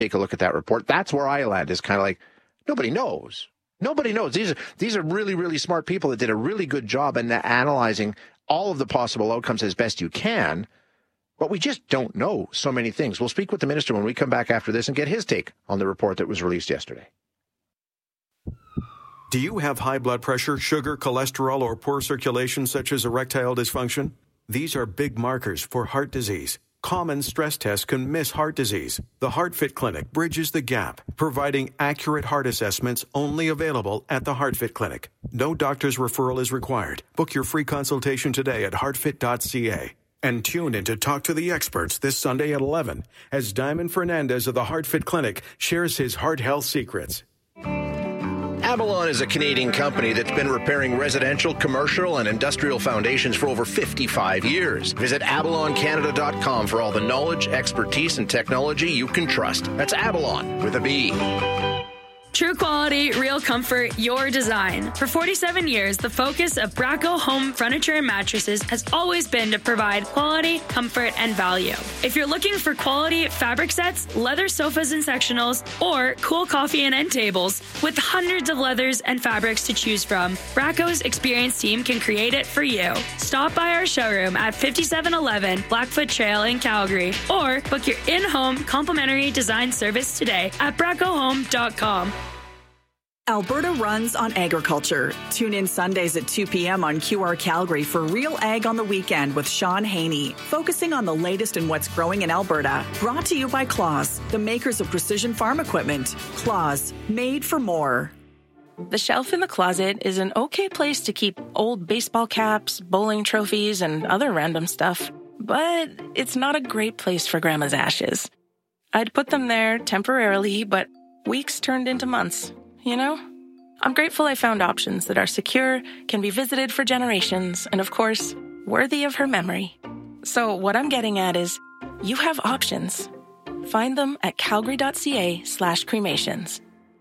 take a look at that report. That's where I land, is kind of like, nobody knows. Nobody knows. These are really, really smart people that did a really good job in analyzing all of the possible outcomes as best you can. But we just don't know so many things. We'll speak with the minister when we come back after this and get his take on the report that was released yesterday. Do you have high blood pressure, sugar, cholesterol, or poor circulation such as erectile dysfunction? These are big markers for heart disease. Common stress tests can miss heart disease. The HeartFit Clinic bridges the gap, providing accurate heart assessments only available at the HeartFit Clinic. No doctor's referral is required. Book your free consultation today at heartfit.ca. And tune in to Talk to the Experts this Sunday at 11 as Diamond Fernandez of the HeartFit Clinic shares his heart health secrets. Avalon is a Canadian company that's been repairing residential, commercial, and industrial foundations for over 55 years. Visit avaloncanada.com for all the knowledge, expertise, and technology you can trust. That's Avalon with a B. True quality, real comfort, your design. For 47 years, the focus of Bracco Home Furniture and Mattresses has always been to provide quality, comfort, and value. If you're looking for quality fabric sets, leather sofas and sectionals, or cool coffee and end tables, with hundreds of leathers and fabrics to choose from, Bracco's experienced team can create it for you. Stop by our showroom at 5711 Blackfoot Trail in Calgary, or book your in-home complimentary design service today at braccohome.com. Alberta runs on agriculture. Tune in Sundays at 2 p.m. on QR Calgary for Real Ag on the Weekend with Sean Haney, focusing on the latest in what's growing in Alberta. Brought to you by Claas, the makers of precision farm equipment. Claas, made for more. The shelf in the closet is an okay place to keep old baseball caps, bowling trophies, and other random stuff. But it's not a great place for Grandma's ashes. I'd put them there temporarily, but weeks turned into months. You know? I'm grateful I found options that are secure, can be visited for generations, and of course, worthy of her memory. So what I'm getting at is, you have options. Find them at calgary.ca/cremations.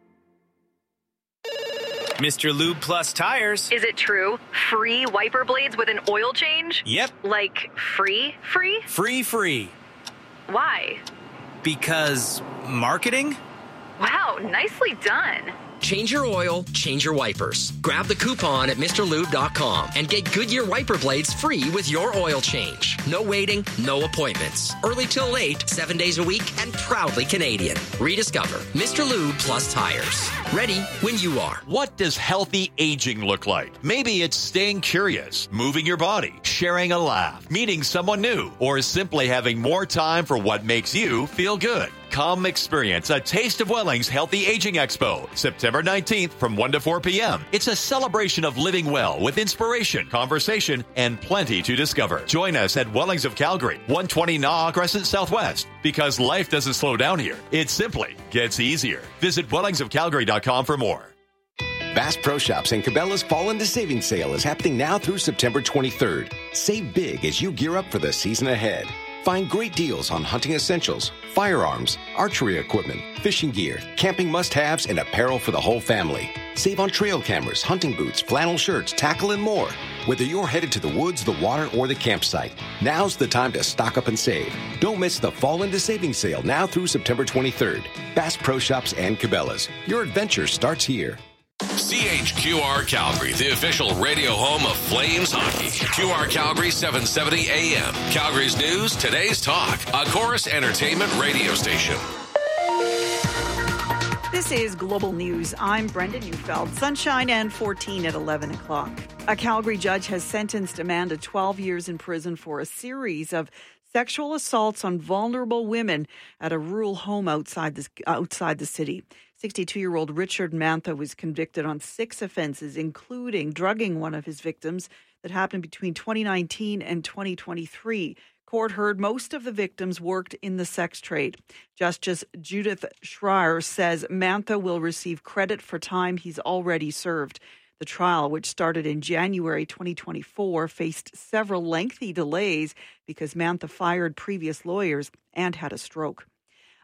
Mr. Lube Plus Tires. Is it true? Free wiper blades with an oil change? Yep. Like free? Free. Why? Because marketing? Wow, nicely done. Change your oil, change your wipers. Grab the coupon at MrLube.com and get Goodyear wiper blades free with your oil change. No waiting, no appointments. Early till late, 7 days a week, and proudly Canadian. Rediscover Mr. Lube Plus Tires. Ready when you are. What does healthy aging look like? Maybe it's staying curious, moving your body, sharing a laugh, meeting someone new, or simply having more time for what makes you feel good. Come experience a Taste of Welling's Healthy Aging Expo, September 19th from 1 to 4 p.m. It's a celebration of living well with inspiration, conversation, and plenty to discover. Join us at Wellings of Calgary, 120 Naw Crescent Southwest, because life doesn't slow down here. It simply gets easier. Visit wellingsofcalgary.com for more. Bass Pro Shops and Cabela's Fall into Savings Sale is happening now through September 23rd. Save big as you gear up for the season ahead. Find great deals on hunting essentials, firearms, archery equipment, fishing gear, camping must-haves, and apparel for the whole family. Save on trail cameras, hunting boots, flannel shirts, tackle, and more. Whether you're headed to the woods, the water, or the campsite, now's the time to stock up and save. Don't miss the Fall into Savings Sale now through September 23rd. Bass Pro Shops and Cabela's. Your adventure starts here. CHQR Calgary, the official radio home of Flames hockey. QR Calgary 770 AM. Calgary's news, today's talk. A Chorus Entertainment radio station. This is Global News. I'm Brenda Neufeld. Sunshine and 14 at 11 o'clock. A Calgary judge has sentenced Amanda 12 years in prison for a series of sexual assaults on vulnerable women at a rural home outside the city. 62-year-old Richard Mantha was convicted on 6 offenses, including drugging one of his victims that happened between 2019 and 2023. Court heard most of the victims worked in the sex trade. Justice Judith Schreier says Mantha will receive credit for time he's already served. The trial, which started in January 2024, faced several lengthy delays because Mantha fired previous lawyers and had a stroke.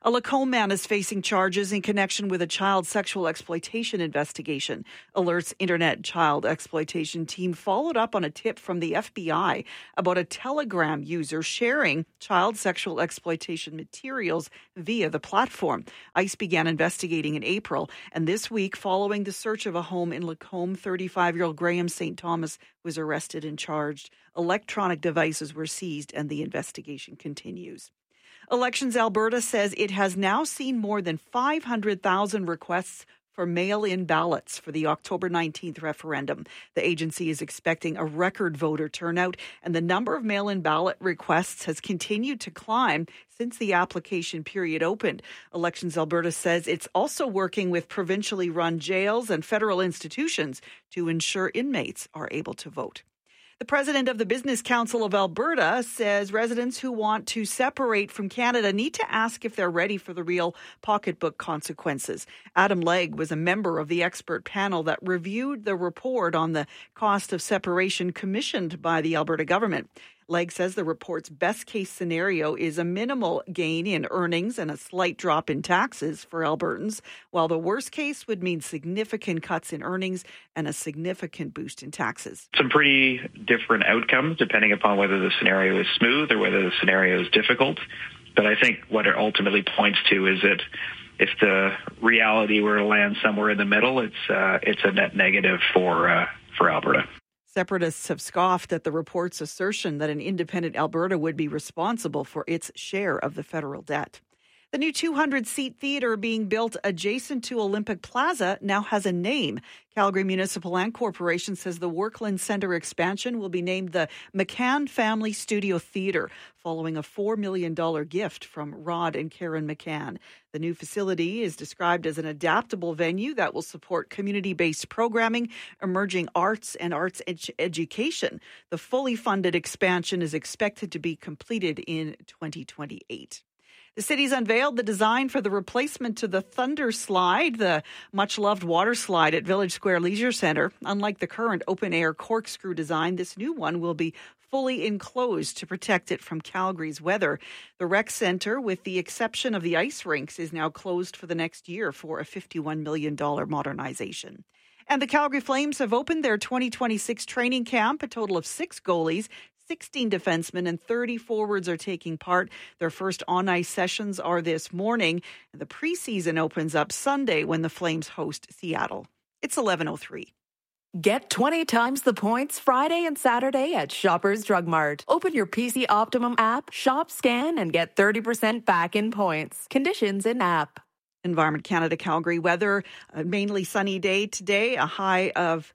A Lacombe man is facing charges in connection with a child sexual exploitation investigation. Alert's Internet Child Exploitation team followed up on a tip from the FBI about a Telegram user sharing child sexual exploitation materials via the platform. ICE began investigating in April, and this week, following the search of a home in Lacombe, 35-year-old Graham St. Thomas was arrested and charged. Electronic devices were seized, and the investigation continues. Elections Alberta says it has now seen more than 500,000 requests for mail-in ballots for the October 19th referendum. The agency is expecting a record voter turnout, and the number of mail-in ballot requests has continued to climb since the application period opened. Elections Alberta says it's also working with provincially run jails and federal institutions to ensure inmates are able to vote. The president of the Business Council of Alberta says residents who want to separate from Canada need to ask if they're ready for the real pocketbook consequences. Adam Legge was a member of the expert panel that reviewed the report on the cost of separation commissioned by the Alberta government. Legge says the report's best-case scenario is a minimal gain in earnings and a slight drop in taxes for Albertans, while the worst case would mean significant cuts in earnings and a significant boost in taxes. Some pretty different outcomes depending upon whether the scenario is smooth or whether the scenario is difficult. But I think what it ultimately points to is that if the reality were to land somewhere in the middle, it's a net negative for Alberta. Separatists have scoffed at the report's assertion that an independent Alberta would be responsible for its share of the federal debt. The new 200-seat theatre being built adjacent to Olympic Plaza now has a name. Calgary Municipal Land Corporation says the Workland Centre expansion will be named the McCann Family Studio Theatre, following a $4 million gift from Rod and Karen McCann. The new facility is described as an adaptable venue that will support community-based programming, emerging arts, and arts education. The fully funded expansion is expected to be completed in 2028. The city's unveiled the design for the replacement to the Thunder Slide, the much-loved water slide at Village Square Leisure Centre. Unlike the current open-air corkscrew design, this new one will be fully enclosed to protect it from Calgary's weather. The rec centre, with the exception of the ice rinks, is now closed for the next year for a $51 million modernization. And the Calgary Flames have opened their 2026 training camp. A total of 6 goalies, 16 defensemen and 30 forwards are taking part. Their first on-ice sessions are this morning. The preseason opens up Sunday when the Flames host Seattle. It's 11:03. Get 20 times the points Friday and Saturday at Shoppers Drug Mart. Open your PC Optimum app, shop, scan, and get 30% back in points. Conditions in app. Environment Canada Calgary weather, mainly sunny day today, a high of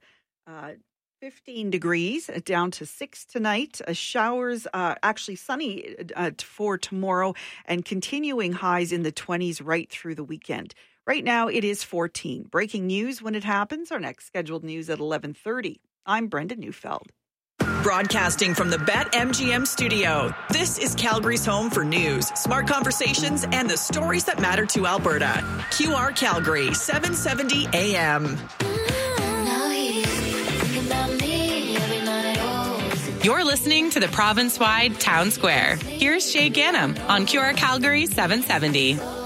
15 degrees, down to 6 tonight. Showers, actually sunny for tomorrow, and continuing highs in the 20s right through the weekend. Right now, it is 14. Breaking news when it happens. Our next scheduled news at 11:30. I'm Brenda Neufeld. Broadcasting from the BetMGM studio, this is Calgary's home for news, smart conversations, and the stories that matter to Alberta. QR Calgary, 770 AM. You're listening to the province-wide Town Square. Here's Shay Gannam on QR Calgary 770.